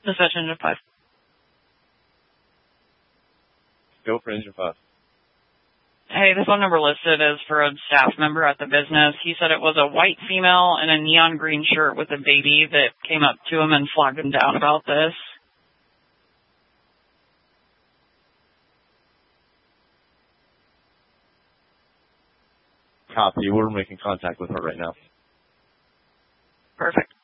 Dispatch Engine 5. Go for Engine 5. Hey, the phone number listed is for a staff member at the business. He said it was a white female in a neon green shirt with a baby that came up to him and flagged him down about this. Copy. We're making contact with her right now. Perfect.